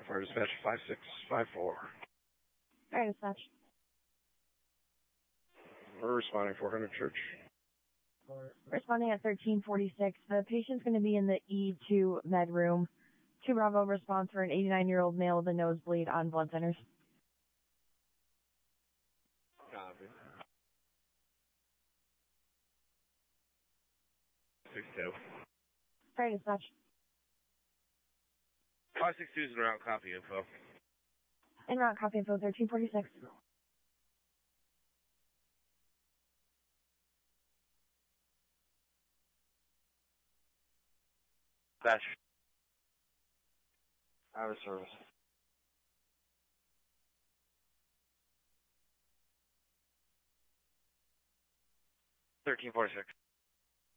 Fire Dispatch 5654. Fire Dispatch. We're responding 400 Church. Responding at 1346. The patient's going to be in the E2 med room. 2 Bravo response for an 89-year-old male with a nosebleed on blood centers. Copy. 62. Fire Dispatch. 562 is en route, copy info. En route, copy info 1346. Dispatch. Out of service. 1346.